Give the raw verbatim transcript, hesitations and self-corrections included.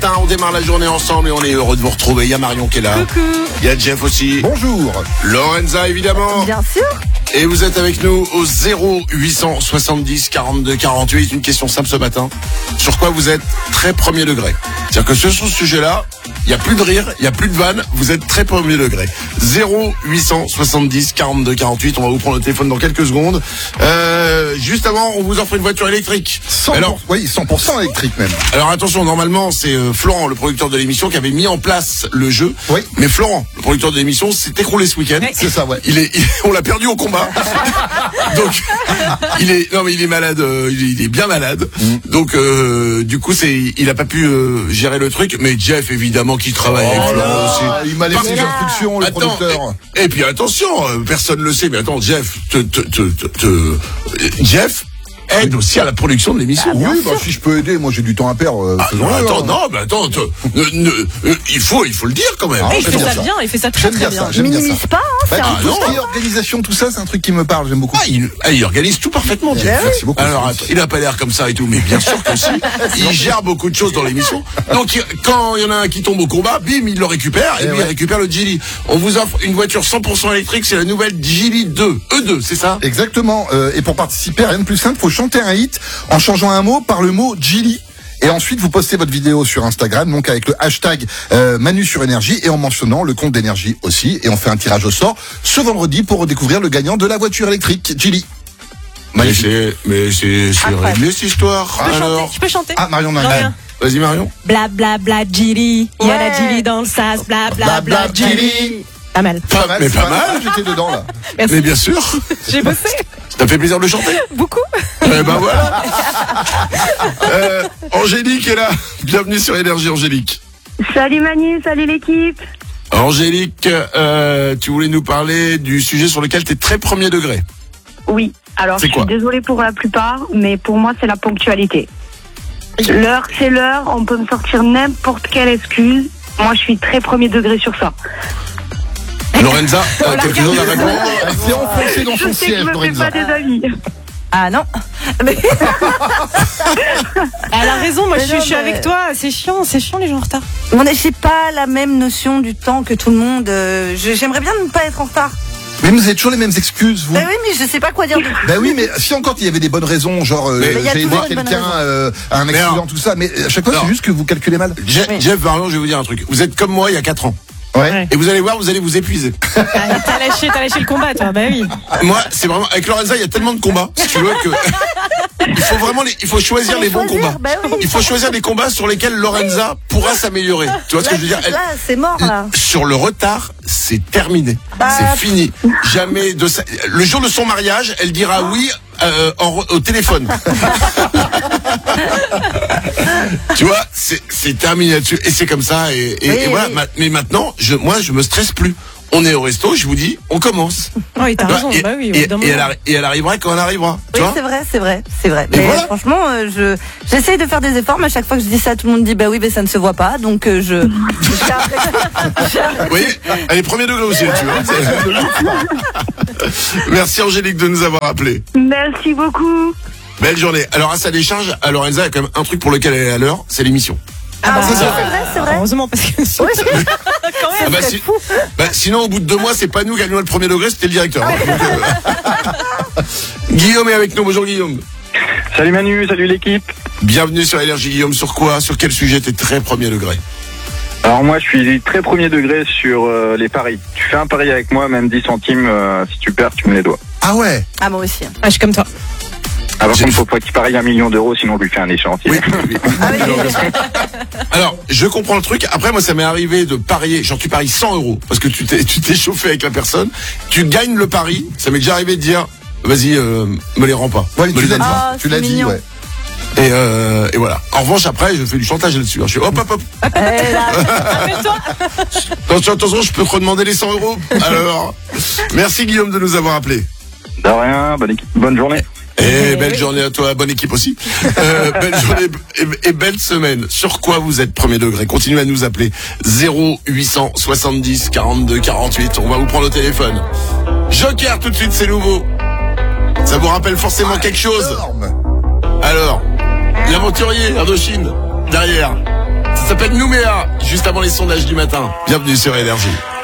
matin, on démarre la journée ensemble et on est heureux de vous retrouver. Il y a Marion qui est là. Coucou. Il y a Jeff aussi. Bonjour. Lorenza évidemment. Bien sûr. Et vous êtes avec nous au zéro huit cent soixante-dix quarante-deux quarante-huit. Une question simple ce matin. Sur quoi vous êtes très premier degré? C'est-à-dire que sur ce sujet-là, il n'y a plus de rire, il n'y a plus de vanne, vous êtes très premier degré. zéro huit cent soixante-dix quarante-deux quarante-huit. On va vous prendre le téléphone dans quelques secondes. Euh, juste avant, on vous offre une voiture électrique. cent pour cent, alors, oui, cent pour cent électrique même. Alors attention, normalement, c'est euh, Florent, le producteur de l'émission, qui avait mis en place le jeu. Oui. Mais Florent, le producteur de l'émission, s'est écroulé ce week-end. Oui. C'est ça, ouais. Il est, il- on l'a perdu au combat. Donc, il est, non mais il est malade, euh, il, est, il est bien malade. Mm. Donc, euh, du coup, c'est, il a pas pu euh, gérer le truc. Mais Jeff, évidemment, qui travaille avec Florent aussi. Ah, il m'a laissé Parce les que- instructions, le Attends, producteur. Et, et puis attention, euh, personne ne le sait, mais attends, Jeff, te, te, te, te, te- Jeff aide aussi à la production de l'émission. Oui, bah si je peux aider, moi j'ai du temps à perdre. euh, Ah, non, faisons-le, attends, hein. non, mais attends, te- ne- ne- euh, il faut, il faut le dire quand même. Ah, Et il fait j'aime ça ça. bien, il fait ça très J'aime très bien bien. ça, j'aime bien Minimise ça. pas, hein, Bah, c'est tout, un tout non. ce qui est organisation, tout ça, c'est un truc qui me parle, j'aime beaucoup. Ah, il, ah, il organise tout parfaitement, Jeff. Merci beaucoup. Alors, attends, il a pas l'air comme ça et tout, mais bien sûr que si. Il gère beaucoup de choses dans l'émission. Donc, il- quand il y en a un qui tombe au combat, bim, il le récupère et Eh lui, ouais. il récupère le Geely. On vous offre une voiture cent pour cent électrique, c'est la nouvelle Geely deux. E deux, c'est ça? Exactement. Euh, et pour participer, rien de plus simple, faut chanter un hit en changeant un mot par le mot Geely. Et ensuite, vous postez votre vidéo sur Instagram, donc avec le hashtag euh, Manu sur Énergie et en mentionnant le compte d'énergie aussi. Et on fait un tirage au sort ce vendredi pour redécouvrir le gagnant de la voiture électrique Geely. Mais Magnifique. c'est, mais c'est, c'est Incroyable. réglé cette histoire. Je peux chanter, Alors, je peux chanter. Ah, Marion Non, Nagel. rien. vas-y Marion. Bla bla bla Geely, il y a la Ouais. Geely dans le sas, bla bla Bla, bla bla, Geely. Geely. Pas mal. Pas mal, mais c'est pas mal. J'étais dedans là. Merci. Mais bien sûr. J'ai bossé Ça fait plaisir de le chanter. beaucoup. Eh ben voilà. Euh, Angélique est là. Bienvenue sur Énergie, Angélique. Salut Manu, salut l'équipe. Angélique, euh, tu voulais nous parler du sujet sur lequel tu es très premier degré. Oui, alors C'est je quoi suis désolée pour la plupart, mais pour moi c'est la ponctualité. L'heure c'est l'heure, on peut me sortir n'importe quelle excuse. Moi je suis très premier degré sur ça. Lorenza, euh, quelque chose à répondre? Elle s'est enfoncée dans Je son sais que siège, je me fais Lorenza. pas des amis. Ah non. Mais- Elle a raison, moi je Mais suis, non, je suis mais- avec toi. C'est chiant, c'est chiant les gens en retard. On n'a j'ai pas la même notion du temps que tout le monde. euh, je- J'aimerais bien ne pas être en retard. Mais vous avez toujours les mêmes excuses, vous. Bah oui, mais je sais pas quoi dire. De... Bah oui, mais si encore il y avait des bonnes raisons, genre euh, Mais il y a j'ai aidé toujours une bonne quelqu'un raison. euh, à un Mais accident, alors- tout ça, mais à chaque fois Alors- c'est juste que vous calculez mal. Je- Oui. Jeff, Marion, je vais vous dire un truc. Vous êtes comme moi il y a quatre ans. Ouais. Et vous allez voir, vous allez vous épuiser. Ah, T'as lâché, t'as lâché le combat, toi. Bah oui. Moi, c'est vraiment, avec Lorenza, il y a tellement de combats, si tu veux, que, il faut vraiment les, il faut choisir Faut les les bons choisir, combats. bah oui. Il faut choisir des combats sur lesquels Lorenza pourra s'améliorer. Tu vois ce que je veux dire? Elle- Là, c'est mort là. Sur le retard, c'est terminé. Bah, c'est fini. Jamais de ça. Le jour de son mariage, elle dira oui euh, en re- au téléphone. Tu vois, c'est c'est terminé là-dessus. Et c'est comme ça. Et, et- Oui, et voilà. oui. Ma- Mais maintenant, je, moi, je me stresse plus. On est au resto, je vous dis, on commence. Oui, t'as Tu vois, raison. et, Bah oui, au et- bout d'un et elle, moment. arri- et elle arrivera quand elle arrivera. Tu Oui, vois c'est vrai, c'est vrai, c'est vrai. Et Mais voilà. franchement, euh, je j'essaye de faire des efforts, mais à chaque fois que je dis ça, tout le monde dit bah oui, mais ça ne se voit pas, donc euh, je. j'arrête. J'arrête. Vous voyez, elle est premier degré aussi, tu vois. Merci Angélique de nous avoir appelés. Merci beaucoup. Belle journée. Alors à sa décharge, à Lorenza, il y a quand même un truc pour lequel elle est à l'heure, c'est l'émission. Ah bah, oui, c'est vrai, c'est vrai. Heureusement, parce que sinon, Oui. quand Ah même. bah, serait si- fou. bah, sinon, au bout de deux mois, c'est pas nous qui gagnons le premier degré, c'était le directeur. hein. Donc, euh, Guillaume est avec nous. Bonjour Guillaume. Salut Manu, salut l'équipe. Bienvenue sur Énergie Guillaume. Sur quoi? Sur quel sujet t'es très premier degré? Alors moi je suis très premier degré sur euh, les paris. Tu fais un pari avec moi, même dix centimes, euh, si tu perds, tu me les dois. Ah ouais. Ah moi aussi. Ah, je suis comme toi. Ah, par J'ai- contre, faut pas qu'il parie un million d'euros, sinon on lui fait un échéancier. Oui, oui, oui. Ah oui, oui, oui. Alors, je comprends le truc. Après, moi, ça m'est arrivé de parier. Genre, tu paries cent euros parce que tu t'es, tu t'es chauffé avec la personne. Tu gagnes le pari. Ça m'est déjà arrivé de dire, vas-y, euh, me les rends pas. Ouais, Me tu les l'as donne dit. pas. Ah, Tu l'as c'est dit, mignon. ouais. Et, euh, et voilà. En revanche, après, je fais du chantage là-dessus. hein. Je fais hop, hop, hop. Eh là, Rappelle-toi. Attention, attention, je peux te redemander les cent euros. Alors, merci Guillaume de nous avoir appelés. De rien, bonne, équipe- bonne journée. Et Eh belle oui. journée à toi, bonne équipe aussi. Euh, belle journée et, et belle semaine. Sur quoi vous êtes premier degré? Continuez à nous appeler zéro huit cent soixante-dix quarante-deux quarante-huit. On va vous prendre au téléphone. Joker tout de suite, c'est nouveau. Ça vous rappelle forcément quelque chose? Énorme. Alors, l'aventurier Indochine derrière. Ça s'appelle Nouméa, juste avant les sondages du matin. Bienvenue sur Énergie.